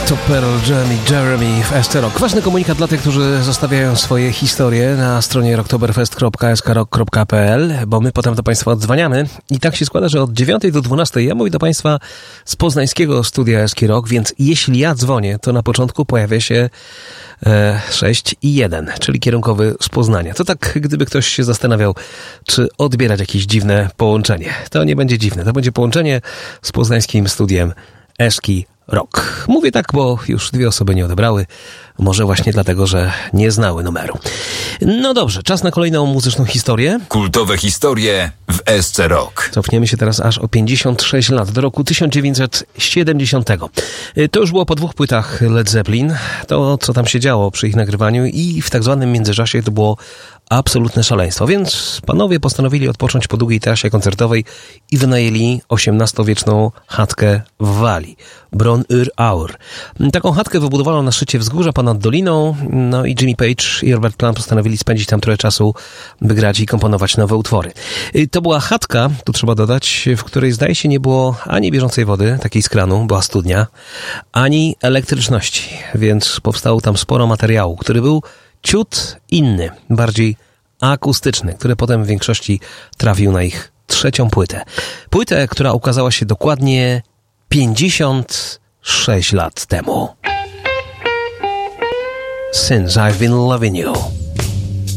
To Pearl Jam i Jeremy w SC Rock. Ważny komunikat dla tych, którzy zostawiają swoje historie na stronie rocktoberfest.skrock.pl, bo my potem do Państwa odzwaniamy. I tak się składa, że od 9 do 12 ja mówię do Państwa z poznańskiego studia SC Rock, więc jeśli ja dzwonię, to na początku pojawia się 6 i 1, czyli kierunkowy z Poznania. To tak, gdyby ktoś się zastanawiał, czy odbierać jakieś dziwne połączenie. To nie będzie dziwne, to będzie połączenie z poznańskim studiem SC Rock. Mówię tak, bo już 2 osoby nie odebrały. Może właśnie dlatego, że nie znały numeru. No dobrze, czas na kolejną muzyczną historię. Kultowe historie w SC Rock. Cofniemy się teraz aż o 56 lat, do roku 1970. To już było po 2 płytach Led Zeppelin. To, co tam się działo przy ich nagrywaniu i w tak zwanym międzyczasie, to było absolutne szaleństwo. Więc panowie postanowili odpocząć po długiej trasie koncertowej i wynajęli XVIII-wieczną chatkę w Walii. Bron-Ur-Aur. Taką chatkę wybudowano na szczycie wzgórza ponad doliną, no i Jimmy Page i Robert Plant postanowili spędzić tam trochę czasu, by grać i komponować nowe utwory. To była chatka, tu trzeba dodać, w której zdaje się nie było ani bieżącej wody, takiej z kranu, była studnia, ani elektryczności, więc powstało tam sporo materiału, który był ciut inny, bardziej akustyczny, który potem w większości trafił na ich 3. płytę. Płytę, która ukazała się dokładnie 56 lat temu. Since I've been loving you.